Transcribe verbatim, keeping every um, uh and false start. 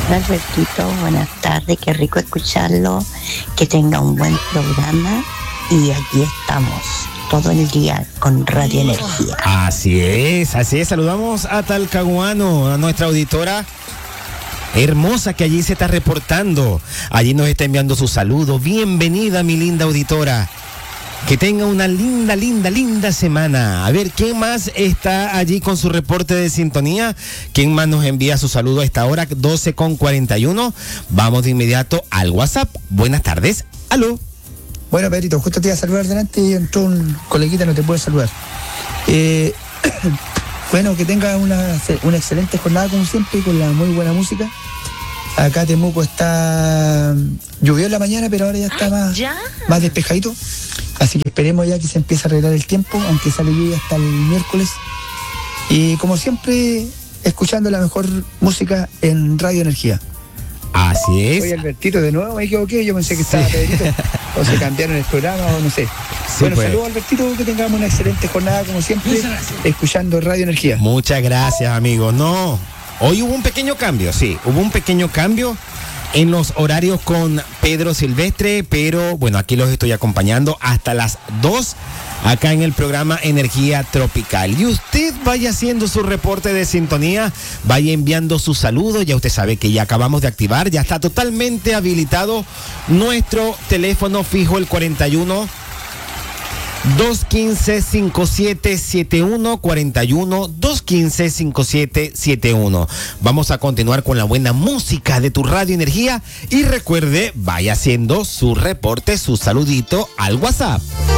Albertito, buenas tardes, qué rico escucharlo, que tenga un buen programa y aquí estamos todo el día con Radio Energía. Así es, así es, saludamos a Talcahuano, a nuestra auditora hermosa que allí se está reportando, allí nos está enviando su saludo. Bienvenida, mi linda auditora. Que tenga una linda, linda, linda semana. A ver, ¿quién más está allí con su reporte de sintonía? ¿Quién más nos envía su saludo a esta hora? doce con cuarenta y uno. Vamos de inmediato al WhatsApp. Buenas tardes. Aló. Bueno, Pedrito, justo te iba a saludar delante y entró un coleguita, no te puede saludar. Eh, bueno, que tenga una, una excelente jornada como siempre, con la muy buena música. Acá Temuco está... Llovió en la mañana, pero ahora ya está más, más despejadito. Así que esperemos ya que se empiece a arreglar el tiempo, aunque sale lluvia hasta el miércoles. Y como siempre, escuchando la mejor música en Radio Energía. Así es. Soy Albertito de nuevo, me equivoqué, yo pensé que estaba sí. Pedrito, o se cambiaron el programa, o no sé. Sí, bueno, pues. Saludos Albertito, que tengamos una excelente jornada como siempre, escuchando Radio Energía. Muchas gracias, amigos. No, hoy hubo un pequeño cambio, sí, hubo un pequeño cambio en los horarios con Pedro Silvestre, pero bueno, aquí los estoy acompañando hasta las dos acá en el programa Energía Tropical. Y usted vaya haciendo su reporte de sintonía, vaya enviando sus saludos. Ya usted sabe que ya acabamos de activar, ya está totalmente habilitado nuestro teléfono fijo, el cuarenta y uno, dos quince, cincuenta y siete setenta y uno, cuarenta y uno, dos quince, cincuenta y siete setenta y uno. Vamos a continuar con la buena música de tu Radio Energía y recuerde, vaya haciendo su reporte, su saludito al WhatsApp.